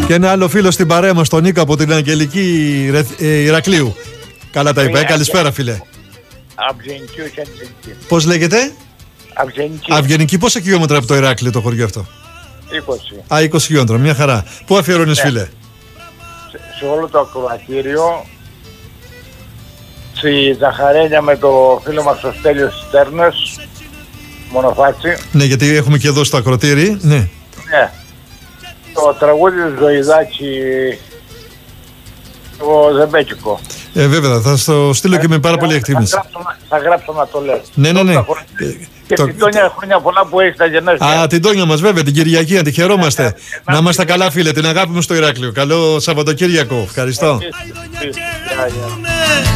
Και ένα άλλο φίλο στην παρέα μας, τον Νίκο από την Αγγελική Ηρακλείου. Καλά τα είπα, καλησπέρα φίλε. Πώς λέγεται? Αυγενική. Πόσα χιλιόμετρα από το Ηράκλειο το χωριό αυτό? 20. 20 χιλιόμετρα, μια χαρά. Πού αφιερώνεις φίλε? Σε όλο το ακροατήριο, στη Ζαχαρένια με το φίλο μας ο Στέλιος Στέρνες, Μονοφάτσι. Ναι, γιατί έχουμε και εδώ στο ακροτήρι. Ναι. Ναι. Το τραγούδι του Ζωηδάκη, το Ζεμπέκικο. Βέβαια, θα στο στείλω και με πάρα πολύ εκτίμηση. Θα γράψω να το λέω. Ναι. Και την Τόνια, χρόνια πολλά που έχει τα γενέθλια. Την Τόνια μας βέβαια, την Κυριακή, να τη χαιρόμαστε. Να είμαστε καλά φίλε, την αγάπη μου στο Ηράκλειο. Καλό Σαββατοκύριακο. Ευχαριστώ.